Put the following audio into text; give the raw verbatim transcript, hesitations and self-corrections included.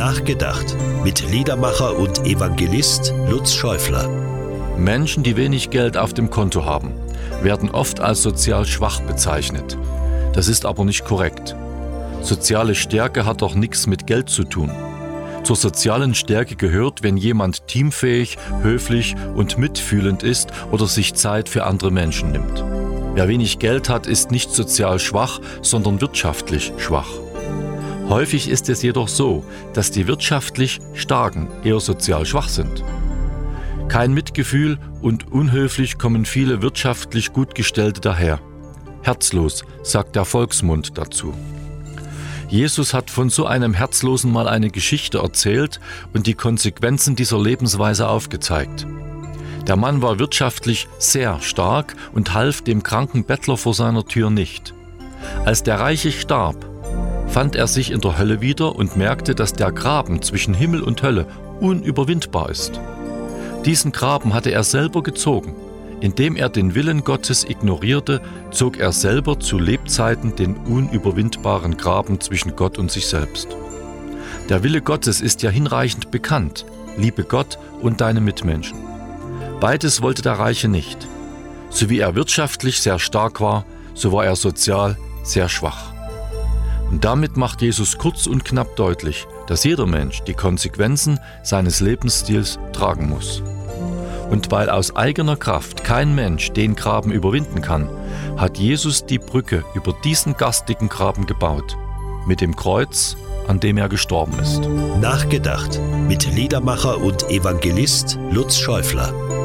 Nachgedacht mit Liedermacher und Evangelist Lutz Schäufler. Menschen, die wenig Geld auf dem Konto haben, werden oft als sozial schwach bezeichnet. Das ist aber nicht korrekt. Soziale Stärke hat doch nichts mit Geld zu tun. Zur sozialen Stärke gehört, wenn jemand teamfähig, höflich und mitfühlend ist oder sich Zeit für andere Menschen nimmt. Wer wenig Geld hat, ist nicht sozial schwach, sondern wirtschaftlich schwach. Häufig ist es jedoch so, dass die wirtschaftlich Starken eher sozial schwach sind. Kein Mitgefühl und unhöflich kommen viele wirtschaftlich Gutgestellte daher. Herzlos, sagt der Volksmund dazu. Jesus hat von so einem Herzlosen mal eine Geschichte erzählt und die Konsequenzen dieser Lebensweise aufgezeigt. Der Mann war wirtschaftlich sehr stark und half dem kranken Bettler vor seiner Tür nicht. Als der Reiche starb, fand er sich in der Hölle wieder und merkte, dass der Graben zwischen Himmel und Hölle unüberwindbar ist. Diesen Graben hatte er selber gezogen. Indem er den Willen Gottes ignorierte, zog er selber zu Lebzeiten den unüberwindbaren Graben zwischen Gott und sich selbst. Der Wille Gottes ist ja hinreichend bekannt. Liebe Gott und deine Mitmenschen. Beides wollte der Reiche nicht. So wie er wirtschaftlich sehr stark war, so war er sozial sehr schwach. Und damit macht Jesus kurz und knapp deutlich, dass jeder Mensch die Konsequenzen seines Lebensstils tragen muss. Und weil aus eigener Kraft kein Mensch den Graben überwinden kann, hat Jesus die Brücke über diesen garstigen Graben gebaut, mit dem Kreuz, an dem er gestorben ist. Nachgedacht mit Liedermacher und Evangelist Lutz Schäufler.